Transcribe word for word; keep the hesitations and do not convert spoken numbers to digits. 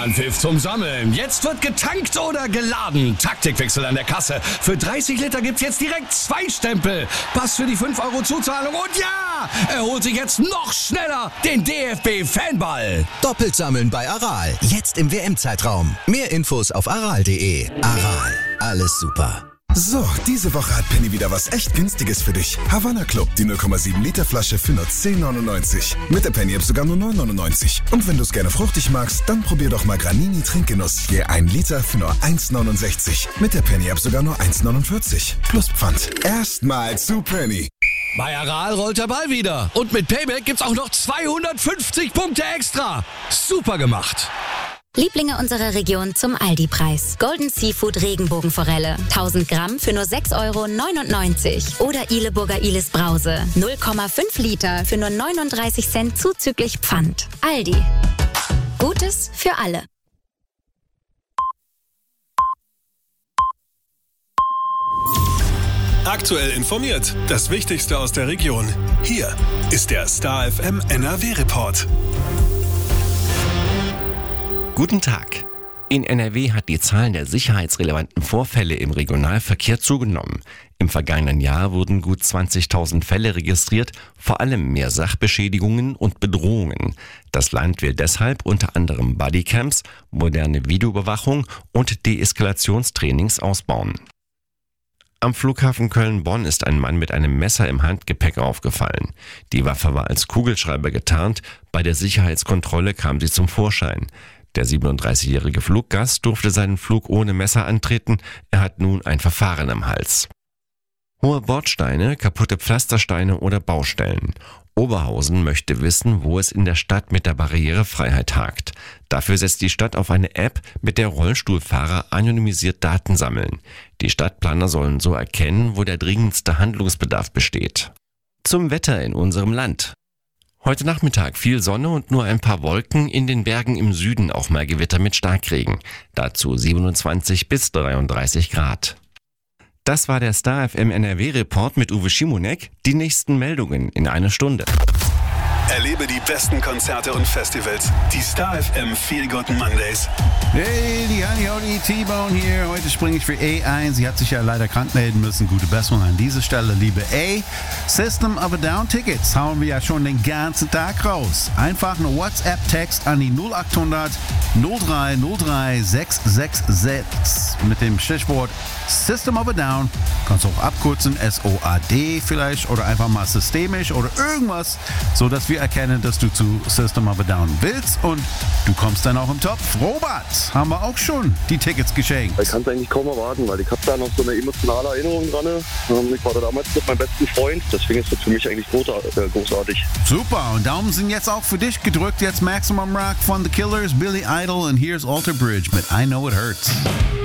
Anpfiff zum Sammeln. Jetzt wird getankt oder geladen. Taktikwechsel an der Kasse. Für dreißig Liter gibt's jetzt direkt zwei Stempel. Pass für die fünf Euro Zuzahlung und ja, er holt sich jetzt noch schneller den D F B-Fanball. Doppelt sammeln bei Aral. Jetzt im W M-Zeitraum. Mehr Infos auf aral punkt de. Aral. Alles super. So, diese Woche hat Penny wieder was echt Günstiges für dich. Havanna Club, die null Komma sieben Liter Flasche für nur zehn neunundneunzig. Mit der Penny App sogar nur neun neunundneunzig. Und wenn du es gerne fruchtig magst, dann probier doch mal Granini Trinkgenuss. Je ein Liter für nur eins neunundsechzig. Mit der Penny App sogar nur eins neunundvierzig. Plus Pfand. Erstmal zu Penny. Bei Aral rollt der Ball wieder. Und mit Payback gibt's auch noch zweihundertfünfzig Punkte extra. Super gemacht. Lieblinge unserer Region zum Aldi-Preis. Golden Seafood Regenbogenforelle. tausend Gramm für nur sechs Euro neunundneunzig. Oder Ileburger Ilis Brause. null Komma fünf Liter für nur neununddreißig Cent zuzüglich Pfand. Aldi. Gutes für alle. Aktuell informiert. Das Wichtigste aus der Region. Hier ist der Star F M N R W-Report. Guten Tag. In N R W hat die Zahl der sicherheitsrelevanten Vorfälle im Regionalverkehr zugenommen. Im vergangenen Jahr wurden gut zwanzigtausend Fälle registriert, vor allem mehr Sachbeschädigungen und Bedrohungen. Das Land will deshalb unter anderem Bodycams, moderne Videoüberwachung und Deeskalationstrainings ausbauen. Am Flughafen Köln-Bonn ist ein Mann mit einem Messer im Handgepäck aufgefallen. Die Waffe war als Kugelschreiber getarnt, bei der Sicherheitskontrolle kam sie zum Vorschein. Der siebenunddreißigjährige Fluggast durfte seinen Flug ohne Messer antreten, er hat nun ein Verfahren am Hals. Hohe Bordsteine, kaputte Pflastersteine oder Baustellen. Oberhausen möchte wissen, wo es in der Stadt mit der Barrierefreiheit hakt. Dafür setzt die Stadt auf eine App, mit der Rollstuhlfahrer anonymisiert Daten sammeln. Die Stadtplaner sollen so erkennen, wo der dringendste Handlungsbedarf besteht. Zum Wetter in unserem Land. Heute Nachmittag viel Sonne und nur ein paar Wolken, in den Bergen im Süden auch mal Gewitter mit Starkregen. Dazu siebenundzwanzig bis dreiunddreißig Grad. Das war der Star F M N R W-Report mit Uwe Schimonek. Die nächsten Meldungen in einer Stunde. Erlebe die besten Konzerte und Festivals. Die Star F M Feel Good Mondays. Hey, die Anioni T-Bone hier. Heute springe ich für A ein. Sie hat sich ja leider krank melden müssen. Gute Besserung an dieser Stelle, liebe A. System of a Down Tickets hauen wir ja schon den ganzen Tag raus. Einfach eine WhatsApp-Text an die null achthundert null drei null drei sechs sechs sechs mit dem Stichwort System of a Down. Kannst du auch abkürzen, S O A D vielleicht oder einfach mal systemisch oder irgendwas, so dass wir erkennen, dass du zu System of a Down willst und du kommst dann auch im Topf. Robert, haben wir auch schon die Tickets geschenkt. Ich kann es eigentlich kaum erwarten, weil ich habe da noch so eine emotionale Erinnerung dran. Ich war da damals mit meinem besten Freund, deswegen ist das für mich eigentlich großartig. Super, und Daumen sind jetzt auch für dich gedrückt. Jetzt Maximum Rock von The Killers, Billy Idol und here's Alter Bridge mit I Know It Hurts.